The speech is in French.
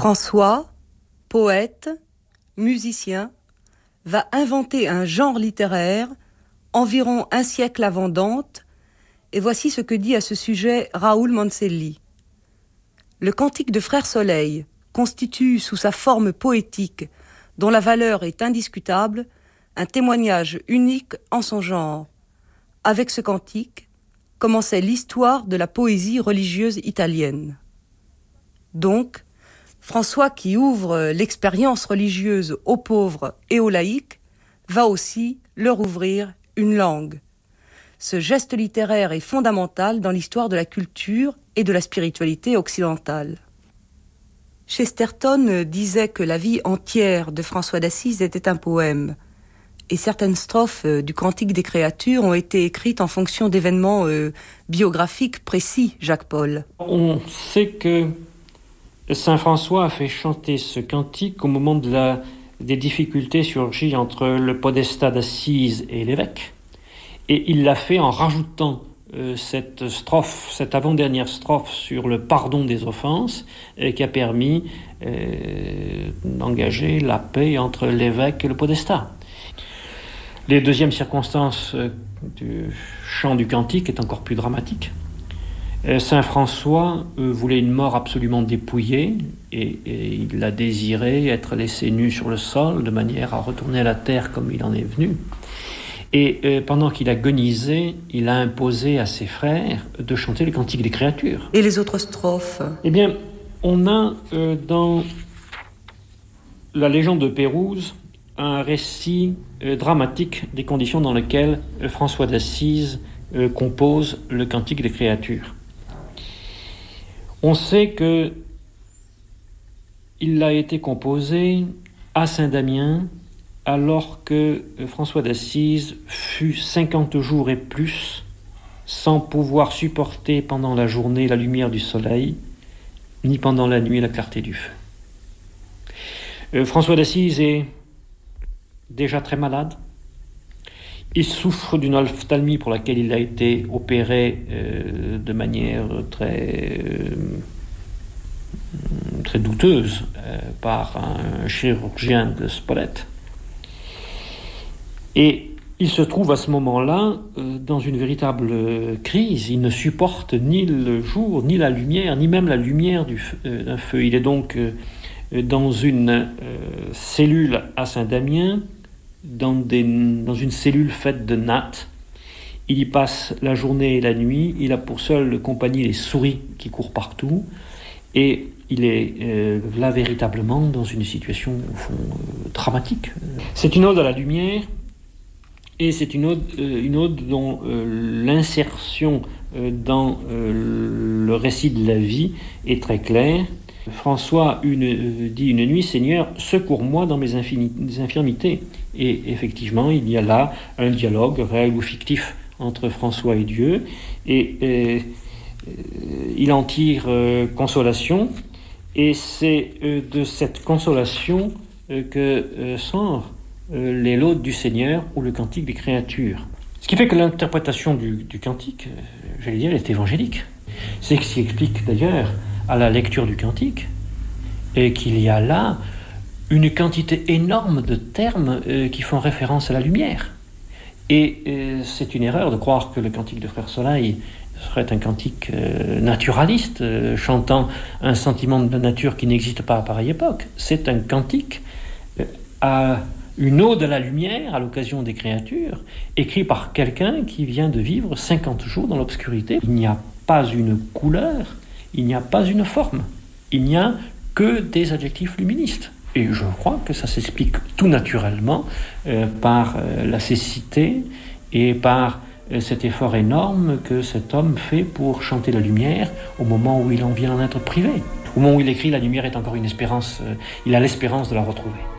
François, poète, musicien, va inventer un genre littéraire environ un siècle avant Dante, et voici ce que dit à ce sujet Raoul Mancelli. Le cantique de Frère Soleil constitue sous sa forme poétique, dont la valeur est indiscutable, un témoignage unique en son genre. Avec ce cantique commençait l'histoire de la poésie religieuse italienne. Donc, François, qui ouvre l'expérience religieuse aux pauvres et aux laïcs, va aussi leur ouvrir une langue. Ce geste littéraire est fondamental dans l'histoire de la culture et de la spiritualité occidentale. Chesterton disait que la vie entière de François d'Assise était un poème, et certaines strophes du Cantique des créatures ont été écrites en fonction d'événements biographiques précis, Jacques-Paul. On sait que Saint François a fait chanter ce cantique au moment des difficultés surgies entre le podestat d'Assise et l'évêque. Et il l'a fait en rajoutant cette avant-dernière strophe sur le pardon des offenses qui a permis d'engager la paix entre l'évêque et le podestat. Les deuxièmes circonstances du chant du cantique est encore plus dramatique. Saint François voulait une mort absolument dépouillée et il a désiré être laissé nu sur le sol de manière à retourner à la terre comme il en est venu. Et pendant qu'il agonisait, il a imposé à ses frères de chanter le cantique des créatures. Et les autres strophes ? Eh bien, on a dans la légende de Pérouse un récit dramatique des conditions dans lesquelles François d'Assise compose le cantique des créatures. On sait que il a été composé à Saint-Damien alors que François d'Assise fut 50 jours et plus sans pouvoir supporter pendant la journée la lumière du soleil, ni pendant la nuit la clarté du feu. François d'Assise est déjà très malade. Il souffre d'une ophtalmie pour laquelle il a été opéré de manière très douteuse par un chirurgien de Spolète. Et il se trouve à ce moment-là dans une véritable crise. Il ne supporte ni le jour, ni la lumière, ni même la lumière d'un feu. Il est donc dans une cellule à Saint-Damien, dans une cellule faite de nattes. Il y passe la journée et la nuit. Il a pour seule compagnie les souris qui courent partout. Et il est là véritablement dans une situation au fond dramatique. C'est une ode à la lumière et c'est une ode dont l'insertion dans le récit de la vie est très claire. François dit une nuit, Seigneur, secours-moi dans mes infirmités. Et effectivement, il y a là un dialogue réel ou fictif entre François et Dieu. Et il en tire consolation. Et c'est de cette consolation que sort les laudes du Seigneur ou le cantique des créatures. Ce qui fait que l'interprétation du cantique, j'allais dire, est évangélique. C'est ce qui explique d'ailleurs à la lecture du cantique, et qu'il y a là une quantité énorme de termes qui font référence à la lumière. Et c'est une erreur de croire que le cantique de Frère Soleil serait un cantique naturaliste, chantant un sentiment de nature qui n'existe pas à pareille époque. C'est un cantique à une ode à la lumière à l'occasion des créatures, écrit par quelqu'un qui vient de vivre 50 jours dans l'obscurité. Il n'y a pas une couleur, il n'y a pas une forme, il n'y a que des adjectifs luministes. Et je crois que ça s'explique tout naturellement par la cécité et par cet effort énorme que cet homme fait pour chanter la lumière au moment où il en vient d'en être privé. Au moment où il écrit, la lumière est encore une espérance, il a l'espérance de la retrouver.